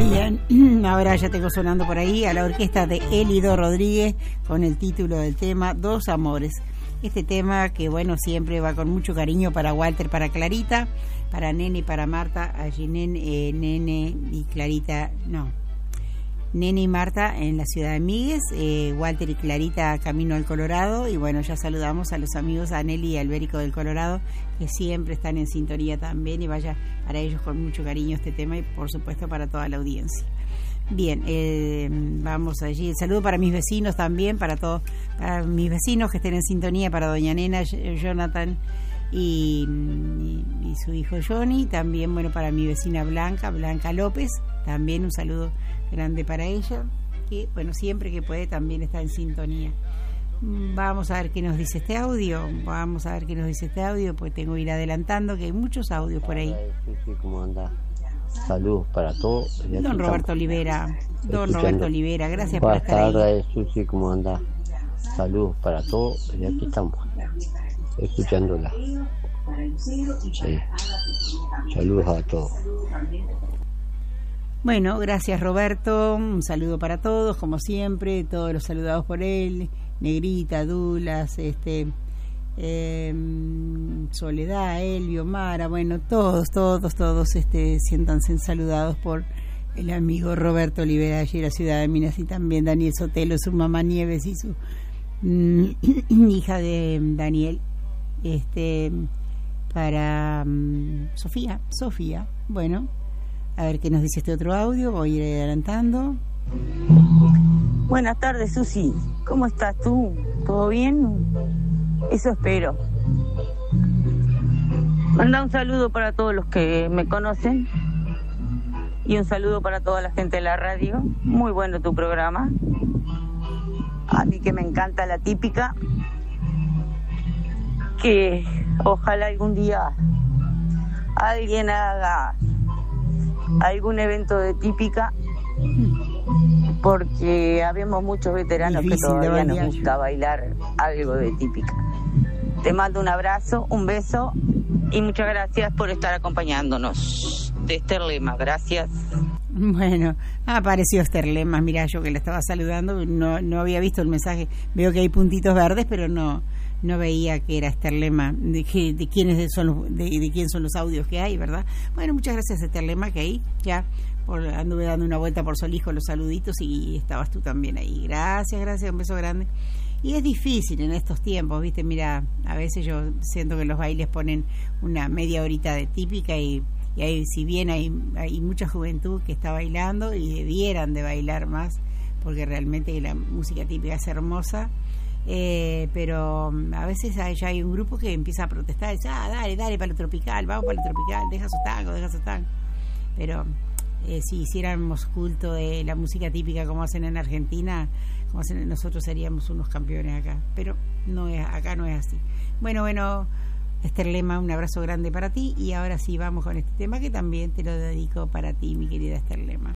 Bien, ahora ya tengo sonando por ahí a la orquesta de Elido Rodríguez con el título del tema Dos Amores. Este tema que bueno, siempre va con mucho cariño para Walter, para Clarita, para Nene y para Marta. Allí Nene y Clarita, no, Nene y Marta en la ciudad de Míguez, Walter y Clarita camino al Colorado. Y bueno, ya saludamos a los amigos, a Nelly y Albérico del Colorado, que siempre están en sintonía también, y vaya para ellos con mucho cariño este tema y por supuesto para toda la audiencia. Bien, vamos allí. El saludo para mis vecinos también, para todos, para mis vecinos que estén en sintonía, para doña Nena, Jonathan y su hijo Johnny, también bueno para mi vecina Blanca López, también un saludo grande para ella, que bueno, siempre que puede también está en sintonía. Vamos a ver qué nos dice este audio, pues tengo que ir adelantando, que hay muchos audios por ahí. ¿Cómo anda? Saludos para todos. Don Roberto Olivera, gracias por estar ahí. Buenas tardes, Susi, ¿cómo anda? Saludos para todos, y aquí estamos, escuchándola. Sí. Saludos a todos. Bueno, gracias Roberto, un saludo para todos, como siempre, todos los saludados por él, Negrita, Dulas, Soledad, Elvio, Mara, bueno, todos, siéntanse saludados por el amigo Roberto Olivera allí en la ciudad de Minas, y también Daniel Sotelo, su mamá Nieves y su hija de Daniel, para Sofía, bueno. A ver qué nos dice este otro audio, voy a ir adelantando. Buenas tardes, Susi. ¿Cómo estás tú? ¿Todo bien? Eso espero. Manda un saludo para todos los que me conocen y un saludo para toda la gente de la radio. Muy bueno tu programa. A mí que me encanta la típica. Que ojalá algún día alguien haga algún evento de típica, porque habemos muchos veteranos que todavía nos gusta bailar algo de típica. Te mando un abrazo, un beso y muchas gracias por estar acompañándonos. De Esther Lema, gracias. Bueno, apareció Esther Lema, mirá, yo que la estaba saludando, no había visto el mensaje, veo que hay puntitos verdes, pero no veía que era Esther Lema, de quién son los audios que hay, ¿verdad? Bueno, muchas gracias Esther Lema, que ahí ya anduve dando una vuelta por Solijo los saluditos y estabas tú también ahí. Gracias, un beso grande. Y es difícil en estos tiempos, ¿viste? Mira, a veces yo siento que los bailes ponen una media horita de típica y hay, si bien hay mucha juventud que está bailando y debieran de bailar más, porque realmente la música típica es hermosa, pero a veces ya hay un grupo que empieza a protestar, dice, dale para lo tropical, vamos para lo tropical, deja esos tangos. Pero si hiciéramos culto de la música típica como hacen en Argentina, como hacen, nosotros seríamos unos campeones acá, pero acá no es así. Bueno, Esther Lema, un abrazo grande para ti, y ahora sí vamos con este tema que también te lo dedico para ti, mi querida Esther Lema.